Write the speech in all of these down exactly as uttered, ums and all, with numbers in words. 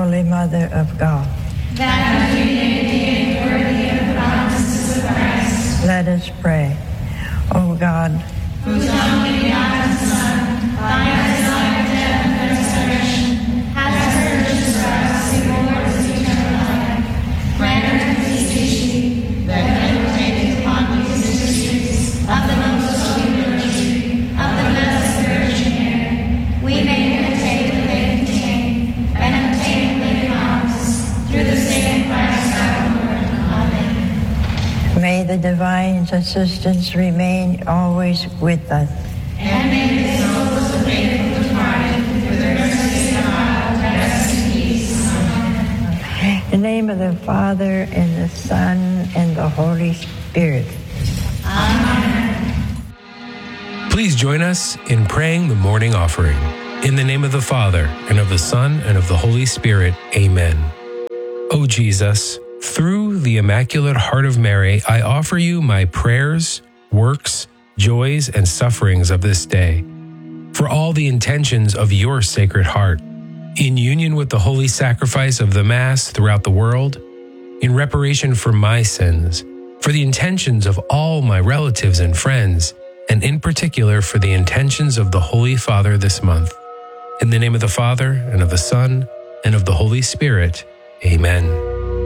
Holy Mother of God, that we may be worthy of the promises of Christ. let us pray. O God, whose only begotten Son, by his life, death, and resurrection, has purchased for us the rewards of eternal life, grant us, beseech thee, that meditating upon these mysteries of the most holy Rosary of the Blessed Virgin Mary, we may imitate what they contain, and obtain what they promise, through the same Christ our Lord. Amen. may the divine assistance remain always with us. And may the souls of faithful departed, through the mercy of God, rest in peace. Amen. In the name of the Father, and the Son, and the Holy Spirit. Amen. Please join us in praying the morning offering. In the name of the Father, and of the Son, and of the Holy Spirit. Amen. O Jesus, through the Immaculate Heart of Mary, I offer you my prayers, works, joys, and sufferings of this day, for all the intentions of your Sacred Heart, in union with the holy sacrifice of the Mass throughout the world, in reparation for my sins, for the intentions of all my relatives and friends, and in particular for the intentions of the Holy Father this month. In the name of the Father, and of the Son, and of the Holy Spirit. Amen.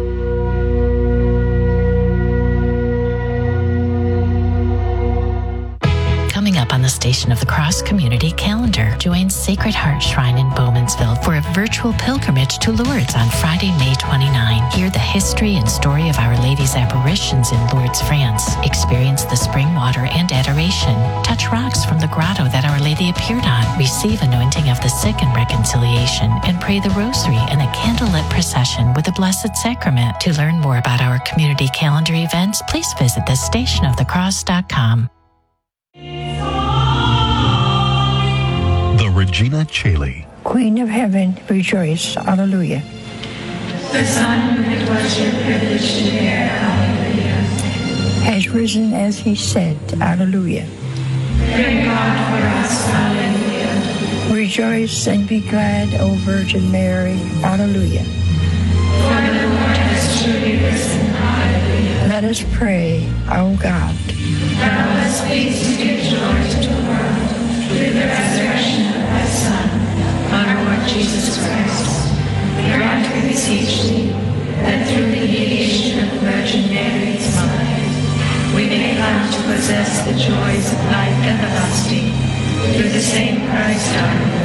Coming up on the Station of the Cross Community Calendar, join Sacred Heart Shrine in Bowmansville for a virtual pilgrimage to Lourdes on Friday, May twenty-ninth. Hear the history and story of Our Lady's apparitions in Lourdes, France. Experience the spring water and adoration. Touch rocks from the grotto that Our Lady appeared on. Receive anointing of the sick and reconciliation, and pray the Rosary in a candlelit procession with the Blessed Sacrament. To learn more about our community calendar events, please visit the station of the cross dot com. The Regina Caeli. Queen of Heaven, rejoice. Alleluia. The Son whom it was your privilege to bear, Alleluia. Has risen as he said. Alleluia. Pray God for us, Alleluia. Rejoice and be glad, O Virgin Mary. Alleluia. For the Lord has truly risen, Alleluia. Let us pray. O God, Thou hast pleased to give joy to the world through the resurrection of thy Son, our Lord Jesus Christ. Grant, we beseech thee, that through the mediation of the Virgin Mary, his mother, we may come to possess the joys of life everlasting through the same Christ our Lord.